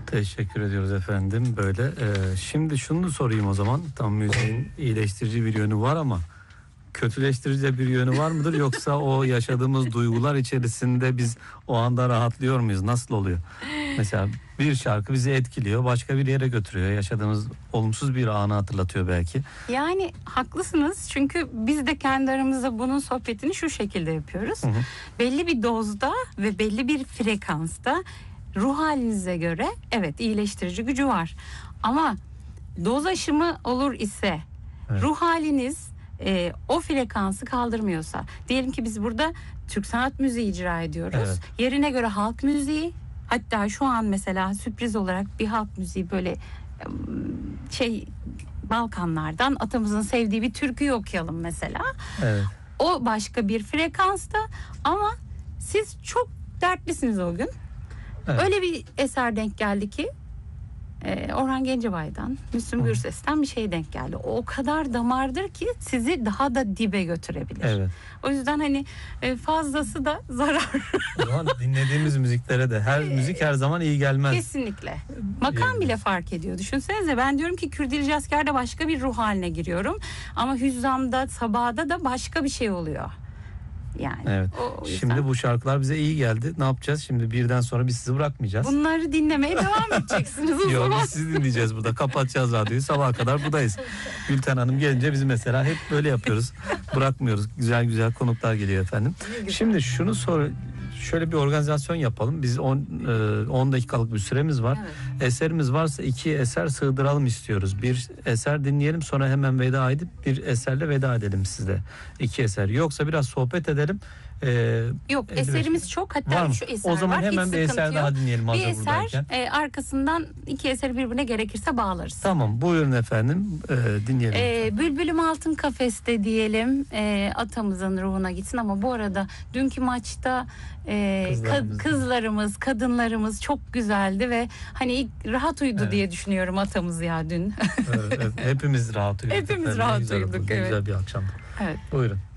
Teşekkür ediyoruz efendim. Böyle şimdi şunu sorayım o zaman. Tam müziğin iyileştirici bir yönü var ama kötüleştirici de bir yönü var mıdır? Yoksa o yaşadığımız duygular içerisinde biz o anda rahatlıyor muyuz? Nasıl oluyor? Mesela bir şarkı bizi etkiliyor, başka bir yere götürüyor. Yaşadığımız olumsuz bir anı hatırlatıyor belki. Yani haklısınız, çünkü biz de kendi aramızda bunun sohbetini şu şekilde yapıyoruz. Belli bir dozda ve belli bir frekansta ruh halinize göre evet iyileştirici gücü var. Ama doz aşımı olur ise ruh haliniz o frekansı kaldırmıyorsa, diyelim ki biz burada Türk sanat müziği icra ediyoruz. Evet. Yerine göre halk müziği, hatta şu an mesela sürpriz olarak bir halk müziği böyle Balkanlardan atamızın sevdiği bir türküyü okuyalım mesela. Evet. O başka bir frekansta ama siz çok dertlisiniz o gün. Evet. Öyle bir eser denk geldi ki Orhan Gencebay'dan, Müslüm Gürses'ten bir şey denk geldi. O kadar damardır ki sizi daha da dibe götürebilir. Evet. O yüzden hani fazlası da zarar. O zaman dinlediğimiz müziklere de her müzik her zaman iyi gelmez. Kesinlikle. Makam bile fark ediyor. Düşünsenize, ben diyorum ki Kürdili Asker'de başka bir ruh haline giriyorum. Ama Hüzzam'da, Sabah'da da başka bir şey oluyor. Yani. Evet. O yüzden Şimdi bu şarkılar bize iyi geldi. Ne yapacağız? Şimdi birden sonra biz sizi bırakmayacağız. bunları dinlemeye devam edeceksiniz o Yok, zaman. biz sizi dinleyeceğiz burada. Kapatacağız radyoyu. Sabaha kadar buradayız. Gülten Hanım gelince biz mesela hep böyle yapıyoruz. Bırakmıyoruz. Güzel güzel konuklar geliyor efendim. Şimdi şunu şöyle bir organizasyon yapalım. Biz 10 dakikalık bir süremiz var. Evet. Eserimiz varsa 2 eser sığdıralım istiyoruz. Bir eser dinleyelim, sonra hemen veda edip bir eserle veda edelim sizle. 2 eser. Yoksa biraz sohbet edelim. Yok, eserimiz çok, Var hatta mı? şu eser O zaman var. hemen Hiç bir eser sıkıntı daha yok. dinleyelim hazır Bir eser buradayken. arkasından 2 eseri birbirine gerekirse bağlarız. Tamam, buyurun efendim, dinleyelim. Bülbülüm Altın Kafeste diyelim, atamızın ruhuna gitsin. Ama bu arada dünkü maçta kızlarımız, kadınlarımız çok güzeldi ve hani ilk rahat uyudu diye düşünüyorum atamız ya dün. Evet, hepimiz rahat uyuduk. Hepimiz efendim. rahat Ne güzel uyuduk, oldu, ne evet. güzel bir akşamdı. Evet. Buyurun.